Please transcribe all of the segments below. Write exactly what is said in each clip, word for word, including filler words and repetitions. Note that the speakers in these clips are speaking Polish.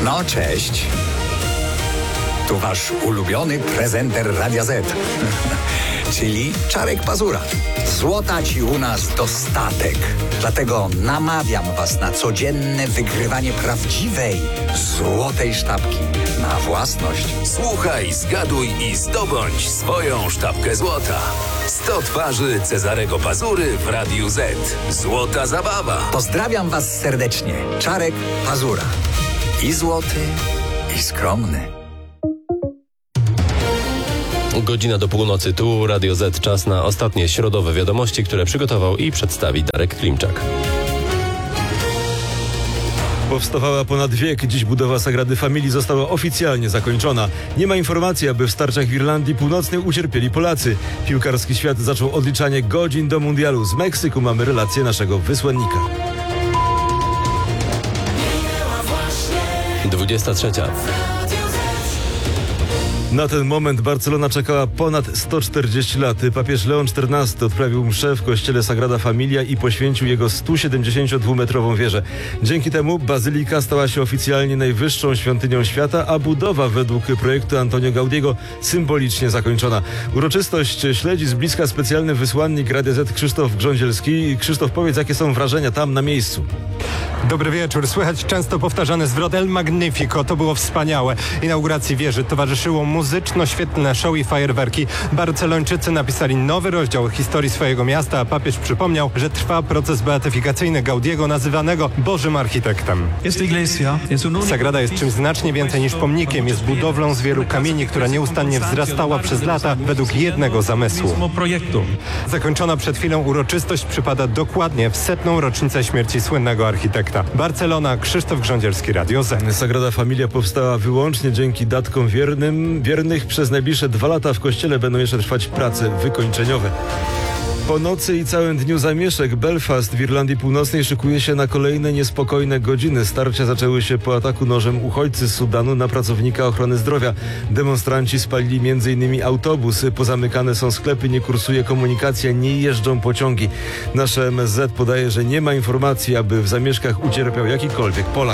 No, cześć. Tu wasz ulubiony prezenter Radia Z, czyli Czarek Pazura. Złota ci u nas dostatek. Dlatego namawiam was na codzienne wygrywanie prawdziwej, złotej sztabki na własność. Słuchaj, zgaduj i zdobądź swoją sztabkę złota. sto twarzy Cezarego Pazury w Radiu Z. Złota zabawa. Pozdrawiam was serdecznie. Czarek Pazura. I złoty, i skromny. Godzina do północy, tu Radio Z, czas na ostatnie środowe wiadomości, które przygotował i przedstawi Darek Klimczak. Powstawała ponad wiek, dziś budowa Sagrady Familii została oficjalnie zakończona. Nie ma informacji, aby w starciach w Irlandii Północnej ucierpieli Polacy. Piłkarski świat zaczął odliczanie godzin do mundialu. Z Meksyku mamy relację naszego wysłannika. dwudziesta trzecia. Na ten moment Barcelona czekała ponad sto czterdzieści lat. Papież Leon czternasty odprawił mszę w kościele Sagrada Familia i poświęcił jego sto siedemdziesięciodwumetrową wieżę. Dzięki temu bazylika stała się oficjalnie najwyższą świątynią świata, a budowa według projektu Antonio Gaudiego symbolicznie zakończona. Uroczystość śledzi z bliska specjalny wysłannik Radia Z Krzysztof Grządzielski. Krzysztof, powiedz, jakie są wrażenia tam na miejscu? Dobry wieczór. Słychać często powtarzany zwrot El Magnifico. To było wspaniałe. Inauguracji wieży towarzyszyło muzyczno-świetlne show i fajerwerki. Barcelończycy napisali nowy rozdział historii swojego miasta, a papież przypomniał, że trwa proces beatyfikacyjny Gaudiego, nazywanego Bożym Architektem. Sagrada jest czymś znacznie więcej niż pomnikiem. Jest budowlą z wielu kamieni, która nieustannie wzrastała przez lata według jednego zamysłu. Zakończona przed chwilą uroczystość przypada dokładnie w setną rocznicę śmierci słynnego architekta. Barcelona, Krzysztof Grządzielski, Radio Z. Sagrada Familia powstała wyłącznie dzięki datkom wiernym. Wiernych przez najbliższe dwa lata w kościele będą jeszcze trwać prace wykończeniowe. Po nocy i całym dniu zamieszek Belfast w Irlandii Północnej szykuje się na kolejne niespokojne godziny. Starcia zaczęły się po ataku nożem uchodźcy z Sudanu na pracownika ochrony zdrowia. Demonstranci spalili między innymi autobus. Pozamykane są sklepy, nie kursuje komunikacja, nie jeżdżą pociągi. Nasze M S Z podaje, że nie ma informacji, aby w zamieszkach ucierpiał jakikolwiek Polak.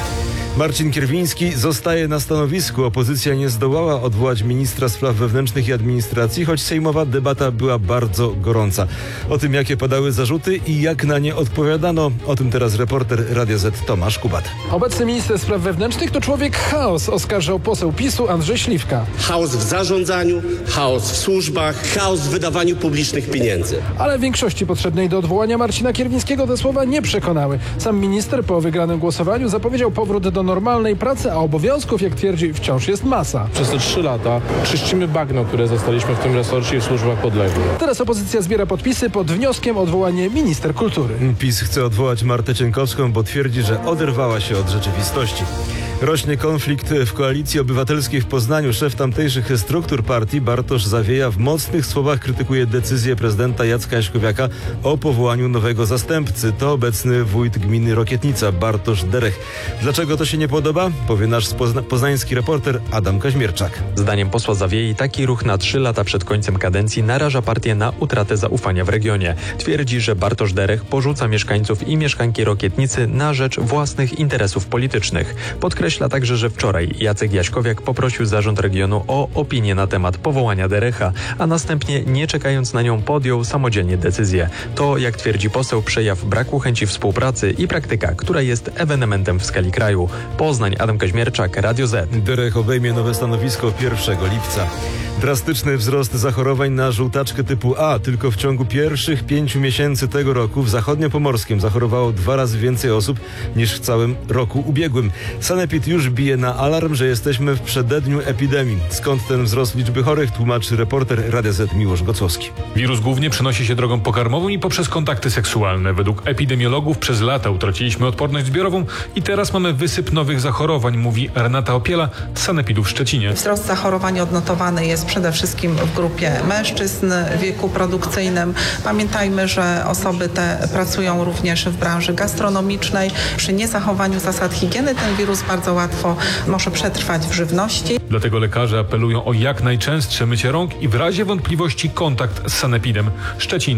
Marcin Kierwiński zostaje na stanowisku. Opozycja nie zdołała odwołać ministra spraw wewnętrznych i administracji, choć sejmowa debata była bardzo gorąca. O tym, jakie padały zarzuty i jak na nie odpowiadano, o tym teraz reporter Radia Z Tomasz Kubat. Obecny minister spraw wewnętrznych to człowiek chaos, oskarżał poseł PiSu Andrzej Śliwka. Chaos w zarządzaniu, chaos w służbach, chaos w wydawaniu publicznych pieniędzy. Ale większości potrzebnej do odwołania Marcina Kierwińskiego te słowa nie przekonały. Sam minister po wygranym głosowaniu zapowiedział powrót do normalnej pracy, a obowiązków, jak twierdzi, wciąż jest masa. Przez te trzy lata czyścimy bagno, które zostaliśmy w tym resorcie i w służbach podległych. Teraz opozycja zbiera podpisy pod wnioskiem o odwołanie minister kultury. PiS chce odwołać Martę Cienkowską, bo twierdzi, że oderwała się od rzeczywistości. Rośnie konflikt w Koalicji Obywatelskiej w Poznaniu. Szef tamtejszych struktur partii Bartosz Zawieja w mocnych słowach krytykuje decyzję prezydenta Jacka Jaśkowiaka o powołaniu nowego zastępcy. To obecny wójt gminy Rokietnica Bartosz Derech. Dlaczego to się nie podoba? Powie nasz pozna- poznański reporter Adam Kaźmierczak. Zdaniem posła Zawiei taki ruch na trzy lata przed końcem kadencji naraża partię na utratę zaufania w regionie. Twierdzi, że Bartosz Derech porzuca mieszkańców i mieszkanki Rokietnicy na rzecz własnych interesów politycznych. Podkreśla także, że wczoraj Jacek Jaśkowiak poprosił zarząd regionu o opinię na temat powołania Derecha, a następnie, nie czekając na nią, podjął samodzielnie decyzję. To, jak twierdzi poseł, przejaw braku chęci współpracy i praktyka, która jest ewenementem w skali kraju. Poznań, Adam Kaźmierczak, Radio Z. Derech obejmie nowe stanowisko pierwszego lipca. Drastyczny wzrost zachorowań na żółtaczkę typu A. Tylko w ciągu pierwszych pięciu miesięcy tego roku w zachodniopomorskim zachorowało dwa razy więcej osób niż w całym roku ubiegłym. Sanepid już bije na alarm, że jesteśmy w przededniu epidemii. Skąd ten wzrost liczby chorych, tłumaczy reporter Radia Z Miłosz Gocłowski. Wirus głównie przenosi się drogą pokarmową i poprzez kontakty seksualne. Według epidemiologów przez lata utraciliśmy odporność zbiorową i teraz mamy wysyp nowych zachorowań, mówi Renata Opiela z Sanepidu w Szczecinie. Wzrost zachorowań odnotowany jest przede wszystkim w grupie mężczyzn w wieku produkcyjnym. Pamiętajmy, że osoby te pracują również w branży gastronomicznej. Przy niezachowaniu zasad higieny ten wirus bardzo łatwo może przetrwać w żywności. Dlatego lekarze apelują o jak najczęstsze mycie rąk i w razie wątpliwości kontakt z Sanepidem. Szczecin,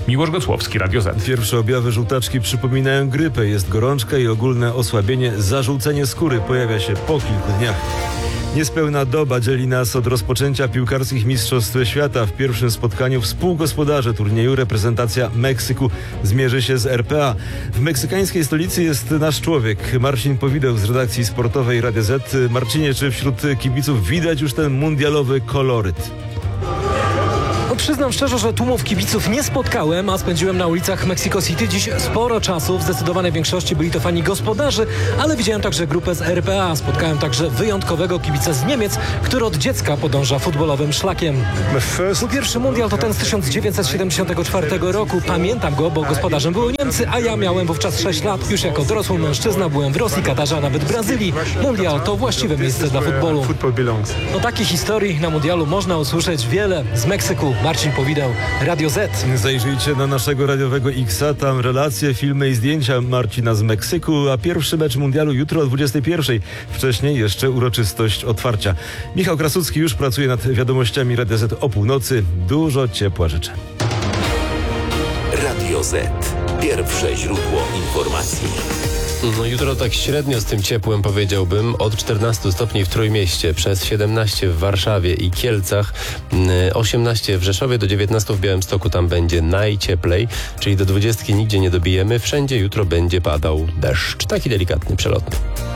Miłosz Gocłowski, Radio Z. Pierwsze objawy żółtaczki przypominają grypę. Jest gorączka i ogólne osłabienie, zażółcenie skóry pojawia się po kilku dniach. Niespełna doba dzieli nas od rozpoczęcia piłkarskich mistrzostw świata. W pierwszym spotkaniu współgospodarze turnieju reprezentacja Meksyku zmierzy się z R P A. W meksykańskiej stolicy jest nasz człowiek, Marcin Powideł z redakcji sportowej Radia Z. Marcinie, czy wśród kibiców widać już ten mundialowy koloryt? Przyznam szczerze, że tłumów kibiców nie spotkałem, a spędziłem na ulicach Mexico City dziś sporo czasu. W zdecydowanej większości byli to fani gospodarzy, ale widziałem także grupę z R P A. Spotkałem także wyjątkowego kibica z Niemiec, który od dziecka podąża futbolowym szlakiem. Mój pierwszy mundial to ten z tysiąc dziewięćset siedemdziesiątego czwartego roku. Pamiętam go, bo gospodarzem były Niemcy, a ja miałem wówczas sześć lat. Już jako dorosły mężczyzna byłem w Rosji, Katarze, a nawet Brazylii. Mundial to właściwe miejsce dla futbolu. O takich historii na mundialu można usłyszeć wiele. Z Meksyku Marcin Powideł, Radio Z. Zajrzyjcie na naszego radiowego X-a, tam relacje, filmy i zdjęcia Marcina z Meksyku, a pierwszy mecz mundialu jutro o dwudziestej pierwszej. Wcześniej jeszcze uroczystość otwarcia. Michał Krasucki już pracuje nad wiadomościami Radia Z o północy. Dużo ciepła życzę. Radio Z. Pierwsze źródło informacji. No jutro tak średnio z tym ciepłem, powiedziałbym, od czternastu stopni w Trójmieście, przez siedemnaście w Warszawie i Kielcach, osiemnaście w Rzeszowie, do dziewiętnastu w Białymstoku, tam będzie najcieplej, czyli do dwudziestki nigdzie nie dobijemy, wszędzie jutro będzie padał deszcz, taki delikatny, przelotny.